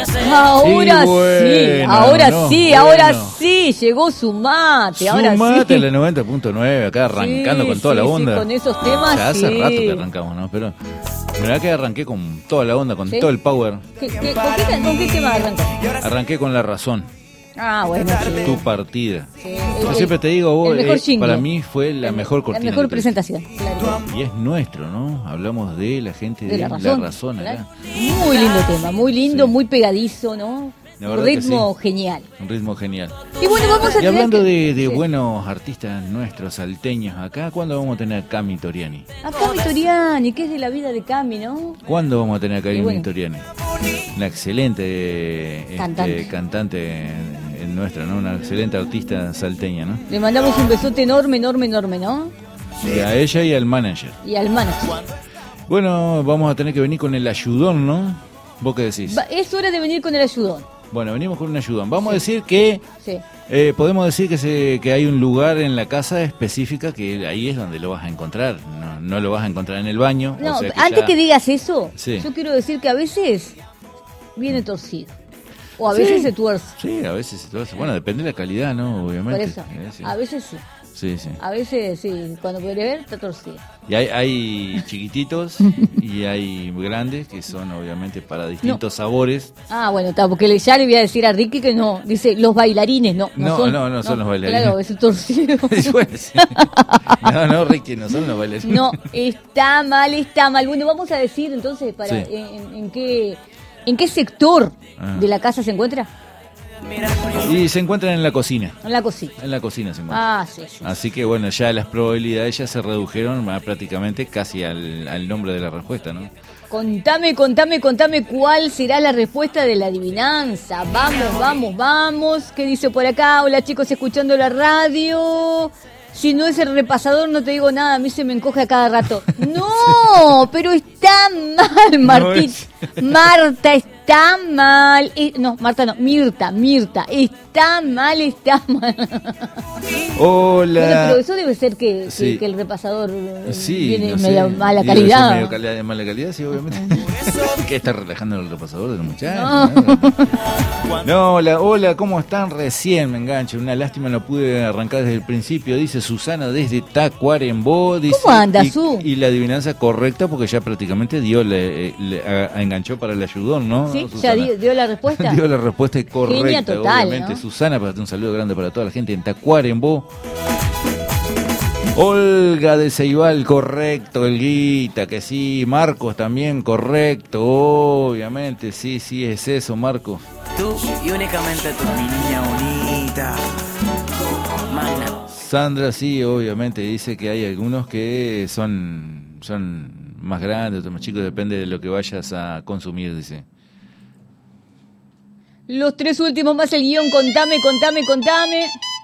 Ahora sí, llegó su mate. Mate, la 90.9, acá arrancando con toda la onda. Sí, con esos temas. Ya hace rato que arrancamos, ¿no? Pero mirá que arranqué con toda la onda, con todo el power. ¿Con qué tema arrancaste? Arranqué con La Razón. Bueno, Tu partida. Yo siempre te digo, vos, para mí fue la mejor cortina. La mejor presentación. Claro. Y es nuestro, ¿no? Hablamos de la gente de La Razón acá. Muy lindo tema, muy lindo, muy pegadizo, ¿no? Un ritmo genial. Un ritmo genial. Y bueno, vamos a y hablando de buenos artistas nuestros, salteños, acá, ¿cuándo vamos a tener a Cami Toriani? A Cami Toriani, que es de la vida de Cami, ¿no? ¿Cuándo vamos a tener a Cami Toriani? Una excelente cantante nuestra, ¿no? Una excelente artista salteña, ¿no? Le mandamos un besote enorme, ¿no? Y a ella y al manager. Bueno, vamos a tener que venir con el ayudón, ¿no? ¿Vos qué decís? Es hora de venir con el ayudón. Bueno, venimos con un ayudón. Vamos a decir que podemos decir que hay un lugar en la casa específica que ahí es donde lo vas a encontrar. No lo vas a encontrar en el baño. No, que digas eso, yo quiero decir que a veces viene torcido. O a veces se tuerce. Sí, a veces se tuerce. Bueno, depende de la calidad, ¿no? Obviamente. Por eso, a veces sí. Sí. A veces sí, cuando puede ver está torcido. Y hay chiquititos y hay grandes que son obviamente para distintos sabores. Bueno, porque ya le voy a decir a Ricky que no, dice los bailarines, no son los bailarines. Claro, es torcido. No, Ricky, no son los bailarines. No, está mal. Bueno, vamos a decir entonces en qué sector de la casa se encuentra. Y se encuentran en la cocina. En la cocina se encuentran. Sí. Así que bueno, ya las probabilidades ya se redujeron prácticamente casi al nombre de la respuesta, ¿no? Contame cuál será la respuesta de la adivinanza. Vamos. ¿Qué dice por acá? Hola chicos, escuchando la radio. Si no es el repasador, no te digo nada, a mí se me encoge a cada rato. No, pero está mal, Martín. Marta, está mal. Marta no, Mirta. Está mal. Hola. Bueno, pero eso debe ser que el repasador viene medio mala calidad. Medio de mala calidad, sí, obviamente. ¿Qué está relajando el repasador de los muchachos? No, hola, ¿cómo están? Recién me engancho. Una lástima, no pude arrancar desde el principio. Dice Susana desde Tacuarembó. ¿Cómo anda, Su? Y la adivinanza correcta porque ya prácticamente enganchó para el ayudón, ¿no? Sí, Susana. ya dio la respuesta. Dio la respuesta correcta. Genia total, obviamente. ¿no? Susana, para un saludo grande para toda la gente en Tacuarembó. Olga de Ceibal, correcto. Elguita, que sí. Marcos también, correcto. Obviamente, sí, es eso, Marcos. Tú y únicamente tú, mi niña bonita. Magna. Sandra, sí, obviamente, dice que hay algunos que son más grandes, otros más chicos, depende de lo que vayas a consumir, dice. Los 3 últimos más el guión, contame.